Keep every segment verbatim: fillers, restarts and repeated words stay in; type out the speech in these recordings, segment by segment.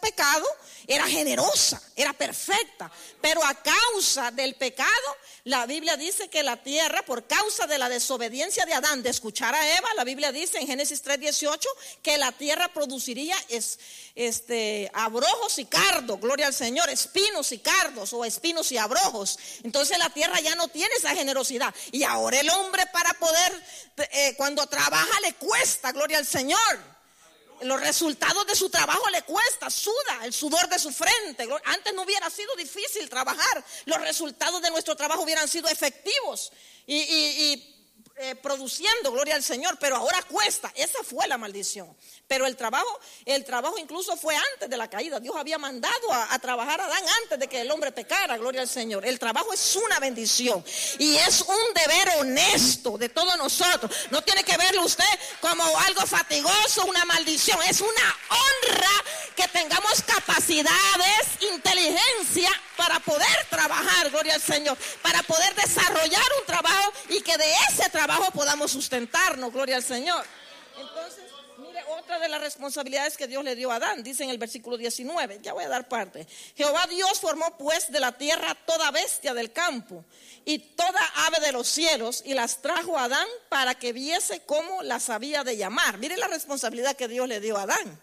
pecado era generosa, era perfecta, pero a causa del pecado, la Biblia dice que la tierra, por causa de la desobediencia de Adán de escuchar a Eva, la Biblia dice en Génesis tres dieciocho que la tierra produciría es, este, abrojos y cardos, gloria al Señor, espinos y cardos o espinos y abrojos. Entonces la tierra ya no tiene esa generosidad, y ahora el hombre para poder, eh, cuando trabaja le cuesta, gloria al Señor. Los resultados de su trabajo le cuesta, suda el sudor de su frente. Antes no hubiera sido difícil trabajar, los resultados de nuestro trabajo hubieran sido efectivos y, y, y eh, produciendo, gloria al Señor, pero ahora cuesta. Esa fue la maldición. Pero el trabajo, el trabajo incluso fue antes de la caída. Dios había mandado a, a trabajar a Adán antes de que el hombre pecara, gloria al Señor. El trabajo es una bendición y es un deber honesto de todos nosotros. No tiene que verlo usted como algo fatigoso, una maldición. Es una honra que tengamos capacidades, inteligencia para poder trabajar, gloria al Señor, para poder desarrollar un trabajo y que de ese trabajo podamos sustentarnos, gloria al Señor. Entonces, mire, otra de las responsabilidades que Dios le dio a Adán, dice en el versículo diecinueve, ya voy a dar parte. Jehová Dios formó pues de la tierra toda bestia del campo y toda ave de los cielos, y las trajo a Adán para que viese cómo las había de llamar. Mire la responsabilidad que Dios le dio a Adán.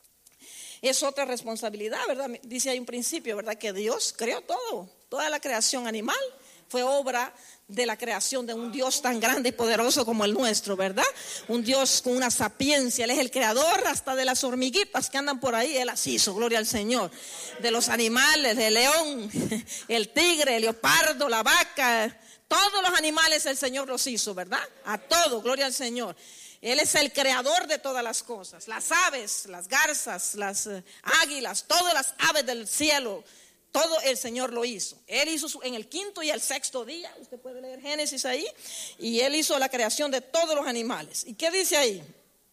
Es otra responsabilidad, ¿verdad? Dice ahí un principio, ¿verdad? Que Dios creó todo, toda la creación animal fue obra de la creación de un Dios tan grande y poderoso como el nuestro, ¿verdad? Un Dios con una sapiencia. Él es el creador hasta de las hormiguitas que andan por ahí. Él las hizo, gloria al Señor. De los animales, el león, el tigre, el leopardo, la vaca, todos los animales el Señor los hizo, ¿verdad? A todos, gloria al Señor. Él es el creador de todas las cosas. Las aves, las garzas, las uh, águilas, todas las aves del cielo, todo el Señor lo hizo. Él hizo su, en el quinto y el sexto día, usted puede leer Génesis ahí, y Él hizo la creación de todos los animales. ¿Y qué dice ahí?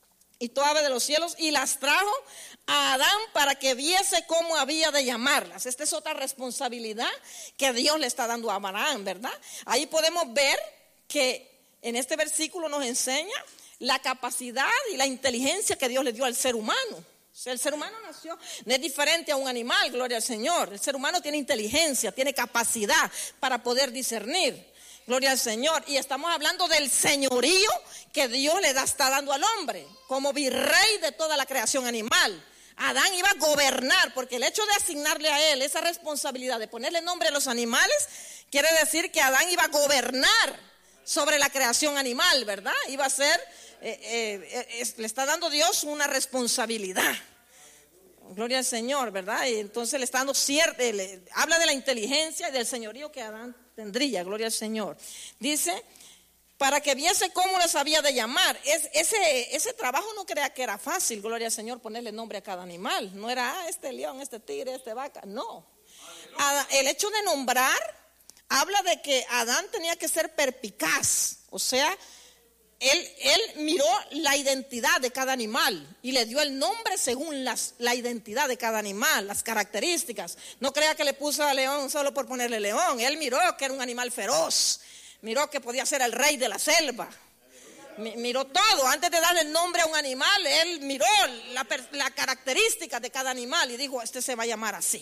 Y toda ave de los cielos, y las trajo a Adán para que viese cómo había de llamarlas. Esta es otra responsabilidad que Dios le está dando a Abraham, ¿verdad? Ahí podemos ver que en este versículo nos enseña la capacidad y la inteligencia que Dios le dio al ser humano. O sea, el ser humano nació, no es diferente a un animal, gloria al Señor. El ser humano tiene inteligencia, tiene capacidad para poder discernir, gloria al Señor. Y estamos hablando del señorío que Dios le da, está dando al hombre, como virrey de toda la creación animal. Adán iba a gobernar, porque el hecho de asignarle a él esa responsabilidad de ponerle nombre a los animales, quiere decir que Adán iba a gobernar sobre la creación animal, ¿verdad? Iba a ser, eh, eh, eh, le está dando Dios una responsabilidad. Gloria al Señor, ¿verdad? Y entonces le está dando cierto, le, habla de la inteligencia y del señorío que Adán tendría, gloria al Señor. Dice, para que viese cómo les había de llamar. Es, ese, ese trabajo no crea que era fácil, gloria al Señor, ponerle nombre a cada animal. No era, ah, este león, este tigre, este vaca, no. Adán, el hecho de nombrar habla de que Adán tenía que ser perspicaz, o sea, él, él miró la identidad de cada animal y le dio el nombre según las, la identidad de cada animal, las características. No crea que le puso a león solo por ponerle león. Él miró que era un animal feroz, miró que podía ser el rey de la selva, miró todo. Antes de darle el nombre a un animal, él miró la, la característica de cada animal y dijo, este se va a llamar así.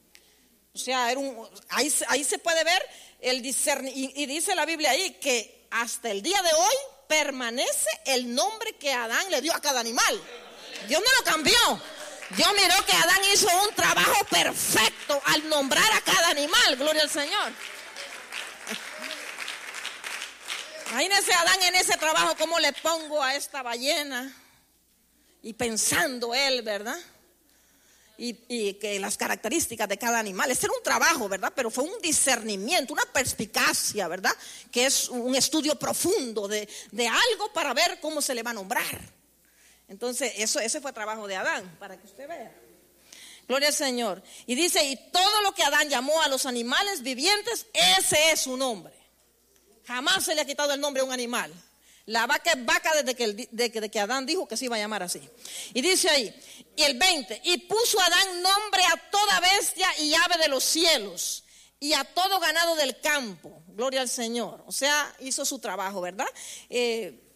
O sea, era un, ahí, ahí se puede ver el discernimiento. Y, y dice la Biblia ahí que hasta el día de hoy permanece el nombre que Adán le dio a cada animal. Dios no lo cambió. Dios miró que Adán hizo un trabajo perfecto al nombrar a cada animal. Gloria al Señor. Imagínese a Adán en ese trabajo, cómo le pongo a esta ballena. Y pensando él, ¿verdad? Y, y que las características de cada animal. Ese era un trabajo, ¿verdad? Pero fue un discernimiento, una perspicacia, ¿verdad? Que es un estudio profundo de, de algo para ver cómo se le va a nombrar. Entonces, eso, ese fue trabajo de Adán, para que usted vea. Gloria al Señor. Y dice, y todo lo que Adán llamó a los animales vivientes, ese es su nombre. Jamás se le ha quitado el nombre a un animal. La vaca es vaca desde que, el, de, de que Adán dijo que se iba a llamar así. Y dice ahí, y el veinte, y puso Adán nombre a toda bestia y ave de los cielos y a todo ganado del campo. Gloria al Señor. O sea, hizo su trabajo, ¿verdad? Eh,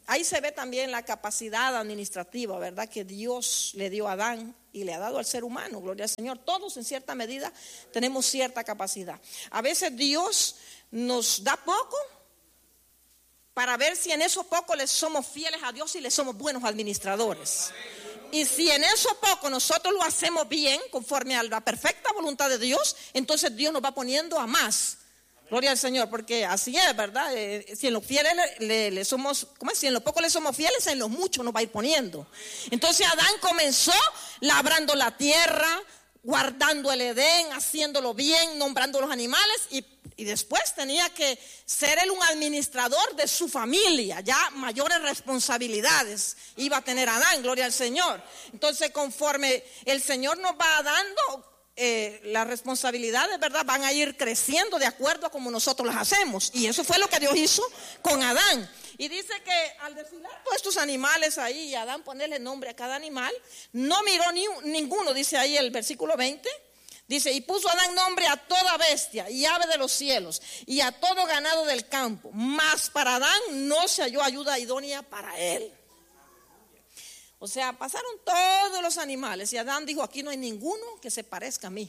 ahí se ve también la capacidad administrativa, ¿verdad? Que Dios le dio a Adán y le ha dado al ser humano, gloria al Señor. Todos en cierta medida tenemos cierta capacidad. A veces Dios nos da poco para ver si en eso poco le somos fieles a Dios y le somos buenos administradores. Y si en eso poco nosotros lo hacemos bien, conforme a la perfecta voluntad de Dios, entonces Dios nos va poniendo a más. Gloria al Señor, porque así es, ¿verdad? Eh, si en lo fieles le, le, le somos, ¿cómo es? Si en lo poco le somos fieles, en lo mucho nos va a ir poniendo. Entonces Adán comenzó labrando la tierra, guardando el Edén, haciéndolo bien, nombrando los animales, y, y después tenía que ser él un administrador de su familia. Ya mayores responsabilidades iba a tener Adán, gloria al Señor. Entonces, conforme el Señor nos va dando Eh, las responsabilidades, ¿verdad?, van a ir creciendo de acuerdo a como nosotros las hacemos. Y eso fue lo que Dios hizo con Adán. Y dice que al desfilar todos estos animales ahí y Adán ponerle nombre a cada animal, no miró ni un, ninguno, dice ahí el versículo veinte. Dice, y puso Adán nombre a toda bestia y ave de los cielos y a todo ganado del campo. Mas para Adán no se halló ayuda idónea para él. O sea, pasaron todos los animales y Adán dijo, aquí no hay ninguno que se parezca a mí.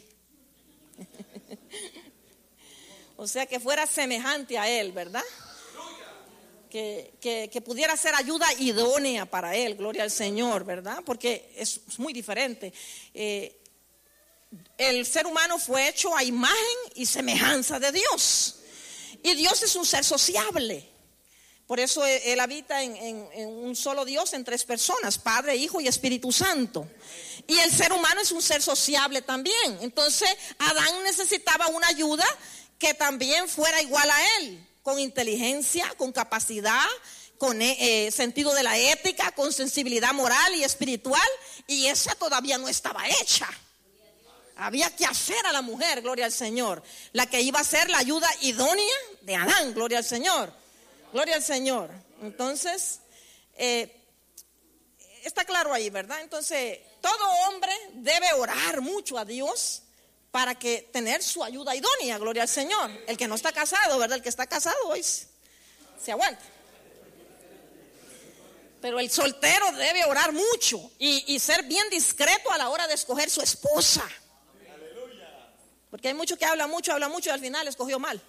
O sea, que fuera semejante a él, ¿verdad? Que, que, que pudiera ser ayuda idónea para él, gloria al Señor, ¿verdad? Porque es muy diferente. Eh, el ser humano fue hecho a imagen y semejanza de Dios. Y Dios es un ser sociable. Por eso Él habita en, en, en un solo Dios, en tres personas, Padre, Hijo y Espíritu Santo. Y el ser humano es un ser sociable también. Entonces Adán necesitaba una ayuda que también fuera igual a él, con inteligencia, con capacidad, con eh, sentido de la ética, con sensibilidad moral y espiritual. Y esa todavía no estaba hecha. Había que hacer a la mujer, gloria al Señor, la que iba a ser la ayuda idónea de Adán, gloria al Señor. Gloria al Señor. Entonces, eh, está claro ahí, ¿verdad? Entonces, todo hombre debe orar mucho a Dios para que tener su ayuda idónea, gloria al Señor. El que no está casado, ¿verdad? El que está casado hoy se aguanta. Pero el soltero debe orar mucho y, y ser bien discreto a la hora de escoger su esposa. Porque hay mucho que habla mucho, habla mucho y al final escogió mal.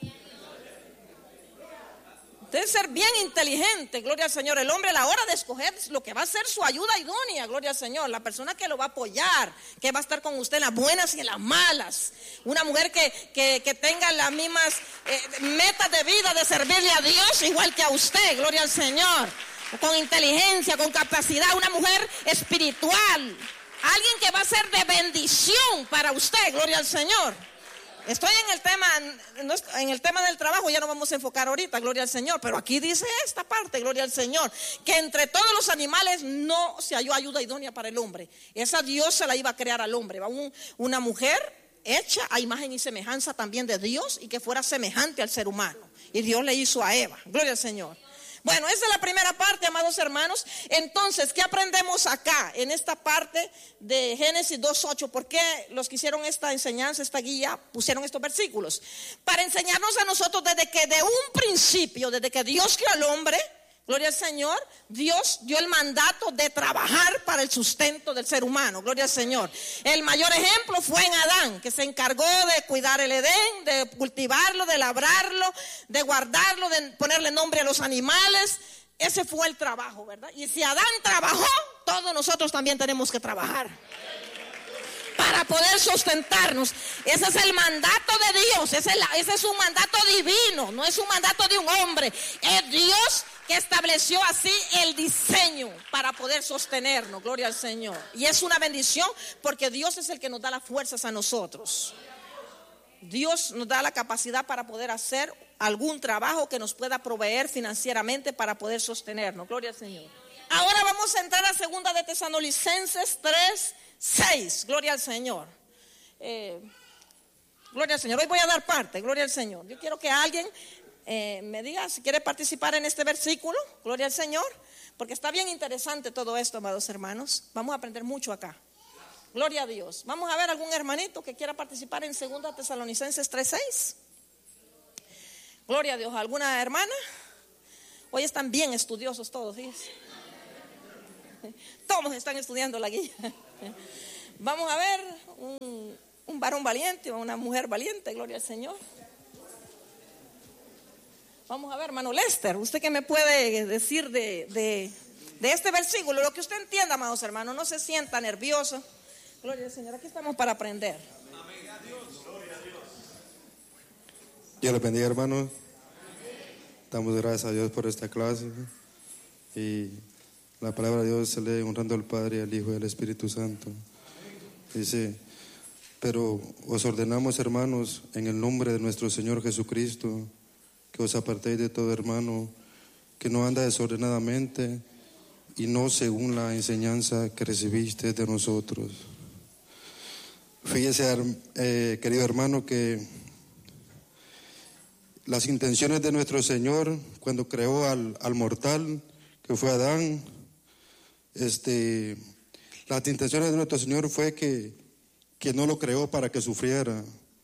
Debe ser bien inteligente, gloria al Señor. El hombre a la hora de escoger lo que va a ser su ayuda idónea, gloria al Señor. La persona que lo va a apoyar, que va a estar con usted en las buenas y en las malas. Una mujer que, que, que tenga las mismas eh, metas de vida de servirle a Dios igual que a usted, gloria al Señor. Con inteligencia, con capacidad, una mujer espiritual. Alguien que va a ser de bendición para usted, gloria al Señor. Estoy en el tema, en el tema del trabajo, ya no vamos a enfocar ahorita, gloria al Señor, pero aquí dice esta parte, gloria al Señor, que entre todos los animales no se halló ayuda idónea para el hombre. Esa Dios se la iba a crear al hombre, Un, una mujer hecha a imagen y semejanza también de Dios y que fuera semejante al ser humano. Y Dios le hizo a Eva, gloria al Señor. Bueno, esa es la primera parte, amados hermanos. Entonces, ¿qué aprendemos acá en esta parte de Génesis dos ocho? ¿Por qué los que hicieron esta enseñanza, esta guía, pusieron estos versículos? Para enseñarnos a nosotros desde que de un principio, desde que Dios creó al hombre, gloria al Señor, Dios dio el mandato de trabajar para el sustento del ser humano, gloria al Señor. El mayor ejemplo fue en Adán, que se encargó de cuidar el Edén, de cultivarlo, de labrarlo, de guardarlo, de ponerle nombre a los animales. Ese fue el trabajo, ¿verdad? Y si Adán trabajó, todos nosotros también tenemos que trabajar para poder sustentarnos. Ese es el mandato de Dios, ese es, la, ese es un mandato divino, no es un mandato de un hombre. Es Dios que estableció así el diseño para poder sostenernos, gloria al Señor. Y es una bendición porque Dios es el que nos da las fuerzas a nosotros. Dios nos da la capacidad para poder hacer algún trabajo que nos pueda proveer financieramente para poder sostenernos, gloria al Señor. Ahora vamos a entrar a segunda de Tesalonicenses tres seis, gloria al Señor. Eh, gloria al Señor. Hoy voy a dar parte, gloria al Señor. Yo quiero que alguien eh, me diga si quiere participar en este versículo, gloria al Señor, porque está bien interesante todo esto, amados hermanos. Vamos a aprender mucho acá. Gloria a Dios. Vamos a ver algún hermanito que quiera participar en segunda Tesalonicenses tres seis. Gloria a Dios. ¿Alguna hermana? Hoy están bien estudiosos todos, fíjense. Todos están estudiando la guía. Vamos a ver un, un varón valiente o una mujer valiente, gloria al Señor. Vamos a ver, hermano Lester, ¿usted qué me puede decir de, de, de este versículo? Lo que usted entienda, amados hermanos, no se sienta nervioso. Gloria al Señor, aquí estamos para aprender. Dios les bendiga, hermanos. Damos gracias a Dios por esta clase. Y la palabra de Dios se lee honrando al Padre, al Hijo y al Espíritu Santo. Dice: pero os ordenamos, hermanos, en el nombre de nuestro Señor Jesucristo, que os apartéis de todo hermano que no anda desordenadamente y no según la enseñanza que recibiste de nosotros. Fíjese, eh, querido hermano, que las intenciones de nuestro Señor cuando creó al, al mortal, que fue Adán, este, las intenciones de nuestro Señor fue que, que no lo creó para que sufriera.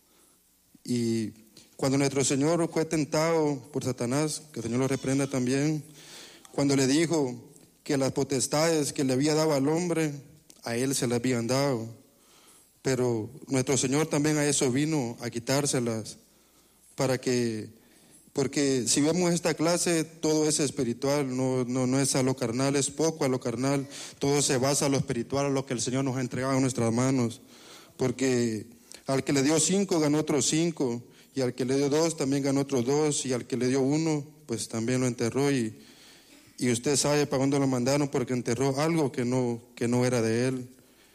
Y cuando nuestro Señor fue tentado por Satanás, que el Señor lo reprenda también, cuando le dijo que las potestades que le había dado al hombre, a él se las habían dado. Pero nuestro Señor también a eso vino, a quitárselas, para que, porque si vemos esta clase, todo es espiritual, no, no, no es a lo carnal, es poco a lo carnal, todo se basa a lo espiritual, a lo que el Señor nos ha entregado en nuestras manos, porque al que le dio cinco, ganó otros cinco, y al que le dio dos, también ganó otros dos, y al que le dio uno, pues también lo enterró, y, y usted sabe para dónde lo mandaron, porque enterró algo que no, que no era de él.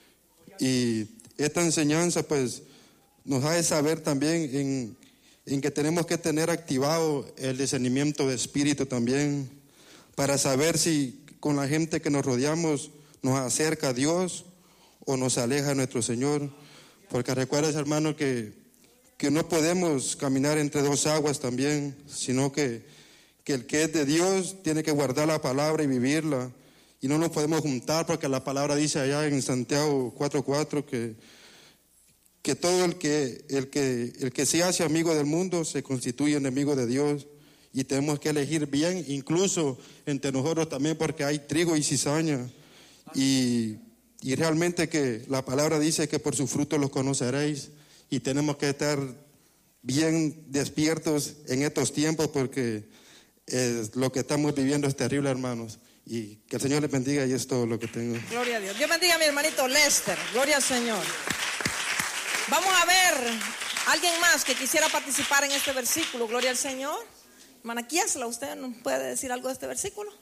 Y esta enseñanza, pues, nos hace saber también en, en que tenemos que tener activado el discernimiento de espíritu también, para saber si con la gente que nos rodeamos nos acerca a Dios o nos aleja de nuestro Señor. Porque recuerda, hermano, que, que no podemos caminar entre dos aguas también, sino que, que el que es de Dios tiene que guardar la palabra y vivirla. Y no nos podemos juntar, porque la palabra dice allá en Santiago cuatro cuatro que, que todo el que, el, que, el que se hace amigo del mundo se constituye enemigo de Dios. Y tenemos que elegir bien, incluso entre nosotros también, porque hay trigo y cizaña. Y, y realmente que la palabra dice que por sus frutos los conoceréis. Y tenemos que estar bien despiertos en estos tiempos, porque eh, lo que estamos viviendo es terrible, hermanos. Y que el Señor les bendiga, y es todo lo que tengo. Gloria a Dios. Dios bendiga a mi hermanito Lester. Gloria al Señor. Vamos a ver, alguien más que quisiera participar en este versículo. Gloria al Señor. Hermana Kiesla, ¿usted nos puede decir algo de este versículo?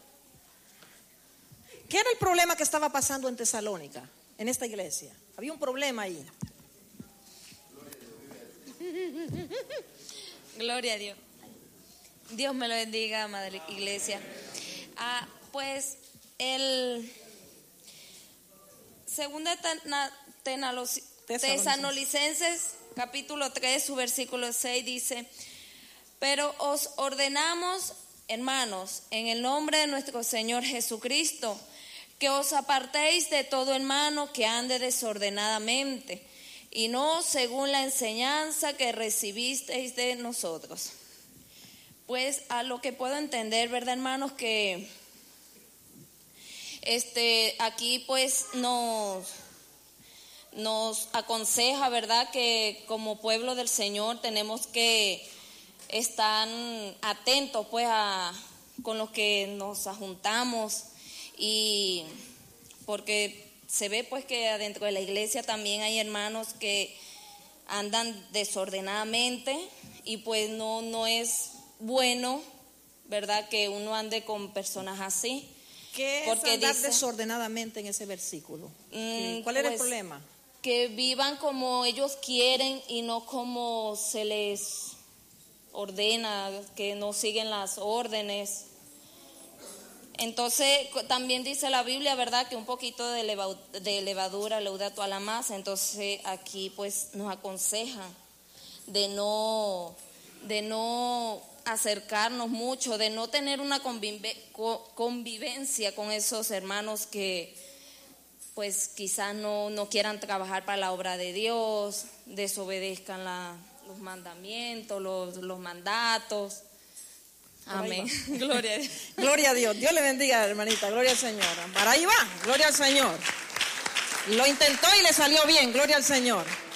¿Qué era el problema que estaba pasando en Tesalónica, en esta iglesia? Había un problema ahí. Gloria a Dios. Dios me lo bendiga, madre iglesia. Ah, pues el segunda Tesalonicenses capítulo tres, su versículo seis dice: pero os ordenamos, hermanos, en el nombre de nuestro Señor Jesucristo, que os apartéis de todo hermano que ande desordenadamente, y no según la enseñanza que recibisteis de nosotros. Pues a lo que puedo entender, ¿verdad, hermanos? Que este aquí pues nos, nos aconseja, ¿verdad? Que como pueblo del Señor tenemos que estar atentos pues a con los que nos juntamos, y porque se ve pues que adentro de la iglesia también hay hermanos que andan desordenadamente, y pues no, no es bueno, ¿verdad?, que uno ande con personas así. ¿Qué porque es andar dice, desordenadamente en ese versículo? Mmm, ¿Cuál era pues, el problema? Que vivan como ellos quieren y no como se les ordena, que no siguen las órdenes. Entonces también dice la Biblia, ¿verdad?, que un poquito de, leva, de levadura leuda toda la masa. Entonces aquí pues nos aconsejan de no, de no acercarnos mucho, de no tener una convive, convivencia con esos hermanos que pues quizás no, no quieran trabajar para la obra de Dios, desobedezcan la, los mandamientos, los, los mandatos. Amén. Gloria a Dios. Gloria a Dios. Dios le bendiga, hermanita. Gloria al Señor. Para ahí va. Gloria al Señor. Lo intentó y le salió bien. Gloria al Señor.